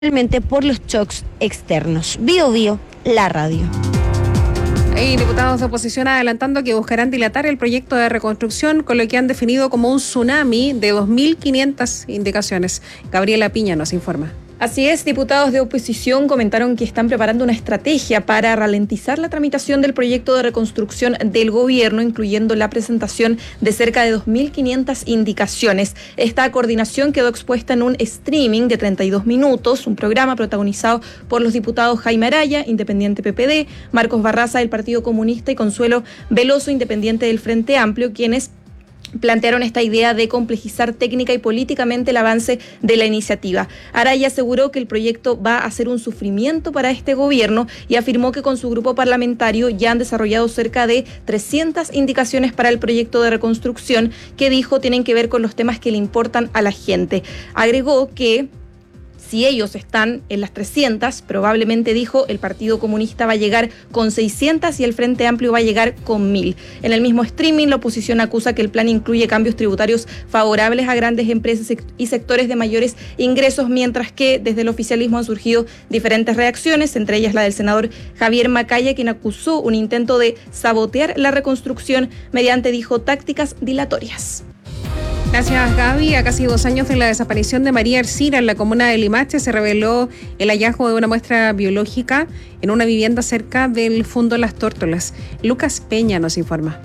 por los shocks externos. Bio Bio, la radio. Hay diputados de oposición adelantando que buscarán dilatar el proyecto de reconstrucción con lo que han definido como un tsunami de 2.500 indicaciones. Gabriela Piña nos informa. Así es, diputados de oposición comentaron que están preparando una estrategia para ralentizar la tramitación del proyecto de reconstrucción del gobierno, incluyendo la presentación de cerca de 2.500 indicaciones. Esta coordinación quedó expuesta en un streaming de 32 minutos, un programa protagonizado por los diputados Jaime Araya, independiente PPD, Marcos Barraza del Partido Comunista y Consuelo Veloso, independiente del Frente Amplio, quienes plantearon esta idea de complejizar técnica y políticamente el avance de la iniciativa. Araya aseguró que el proyecto va a ser un sufrimiento para este gobierno y afirmó que con su grupo parlamentario ya han desarrollado cerca de 300 indicaciones para el proyecto de reconstrucción que dijo tienen que ver con los temas que le importan a la gente. Agregó que si ellos están en las 300, probablemente, dijo, el Partido Comunista va a llegar con 600 y el Frente Amplio va a llegar con 1.000. En el mismo streaming, la oposición acusa que el plan incluye cambios tributarios favorables a grandes empresas y sectores de mayores ingresos, mientras que desde el oficialismo han surgido diferentes reacciones, entre ellas la del senador Javier Macaya, quien acusó un intento de sabotear la reconstrucción mediante, dijo, tácticas dilatorias. Gracias, Gaby. A casi 2 años de la desaparición de María Ercira en la comuna de Limache, se reveló el hallazgo de una muestra biológica en una vivienda cerca del Fundo Las Tórtolas. Lucas Peña nos informa.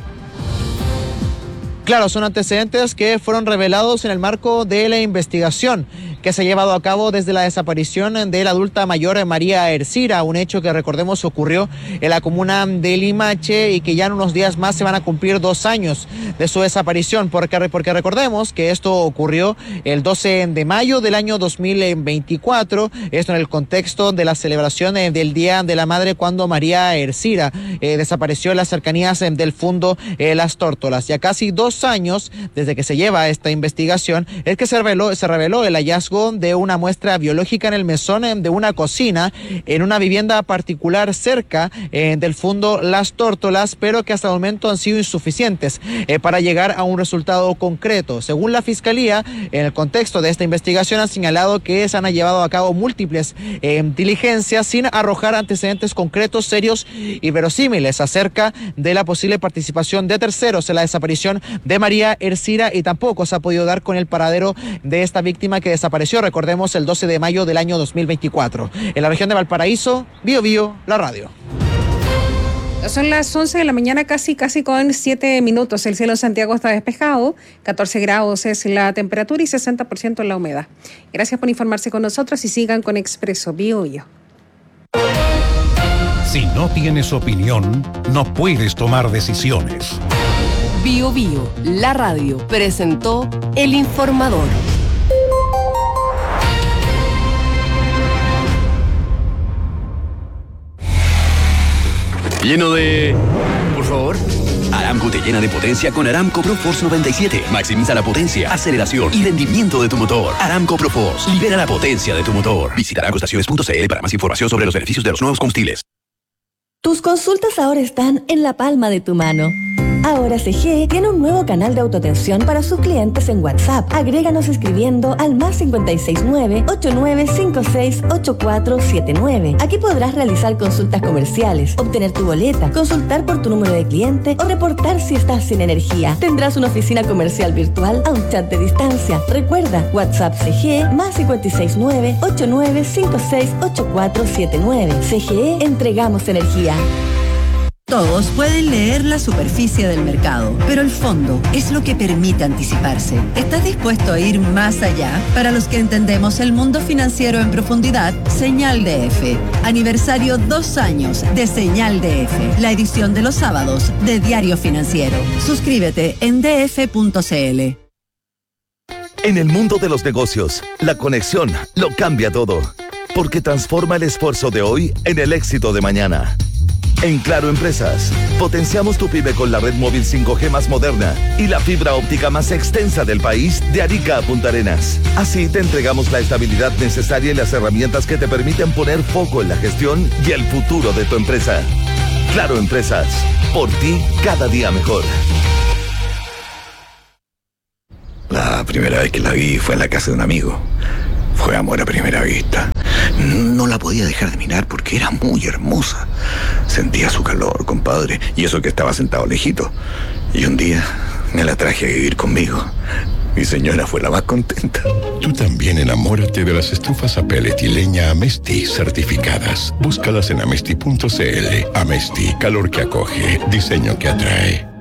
Claro, son antecedentes que fueron revelados en el marco de la investigación que se ha llevado a cabo desde la desaparición de la adulta mayor María Ercira, un hecho que, recordemos, ocurrió en la comuna de Limache y que ya en unos días más se van a cumplir 2 años de su desaparición, porque recordemos que esto ocurrió el 12 de mayo del año 2024, esto en el contexto de la celebración del Día de la Madre, cuando María Ercira desapareció en las cercanías del Fundo Las Tórtolas. Ya casi 2 años desde que se lleva esta investigación es que se reveló el hallazgo de una muestra biológica en el mesón de una cocina en una vivienda particular cerca del Fundo Las Tórtolas, pero que hasta el momento han sido insuficientes para llegar a un resultado concreto. Según la Fiscalía, en el contexto de esta investigación han señalado que se han llevado a cabo múltiples diligencias sin arrojar antecedentes concretos, serios y verosímiles acerca de la posible participación de terceros en la desaparición de María Ercira, y tampoco se ha podido dar con el paradero de esta víctima que desapareció, recordemos, el 12 de mayo del año 2024. En la región de Valparaíso, Bio Bio, la radio. Son las 11 de la mañana, casi con 7 minutos. El cielo en Santiago está despejado, 14 grados es la temperatura y 60% la humedad. Gracias por informarse con nosotros y sigan con Expreso Bio Bio. Si no tienes opinión, no puedes tomar decisiones. Bio Bio, la radio, presentó El Informador. Lleno de... Por favor. Aramco te llena de potencia con Aramco ProForce 97. Maximiza la potencia, aceleración y rendimiento de tu motor. Aramco ProForce. Libera la potencia de tu motor. Visita aramcoestaciones.cl para más información sobre los beneficios de los nuevos combustibles. Tus consultas ahora están en la palma de tu mano. Ahora CGE tiene un nuevo canal de autoatención para sus clientes en WhatsApp. Agréganos escribiendo al +569 8956 8479. Aquí podrás realizar consultas comerciales, obtener tu boleta, consultar por tu número de cliente o reportar si estás sin energía. Tendrás una oficina comercial virtual a un chat de distancia. Recuerda, WhatsApp CGE +569 8956 8479. CGE, entregamos energía. Todos pueden leer la superficie del mercado, pero el fondo es lo que permite anticiparse. ¿Estás dispuesto a ir más allá? Para los que entendemos el mundo financiero en profundidad, Señal DF. Aniversario 2 años de Señal DF, la edición de los sábados de Diario Financiero. Suscríbete en df.cl. En el mundo de los negocios, la conexión lo cambia todo, porque transforma el esfuerzo de hoy en el éxito de mañana. En Claro Empresas, potenciamos tu pyme con la red móvil 5G más moderna y la fibra óptica más extensa del país, de Arica a Punta Arenas. Así te entregamos la estabilidad necesaria y las herramientas que te permiten poner foco en la gestión y el futuro de tu empresa. Claro Empresas, por ti cada día mejor. La primera vez que la vi fue en la casa de un amigo. Fue amor a primera vista. No la podía dejar de mirar porque era muy hermosa. Sentía su calor, compadre, y eso que estaba sentado lejito. Y un día me la traje a vivir conmigo. Mi señora fue la más contenta. Tú también enamórate de las estufas a pellet y leña Amesti certificadas. Búscalas en amesti.cl. Amesti, calor que acoge, diseño que atrae.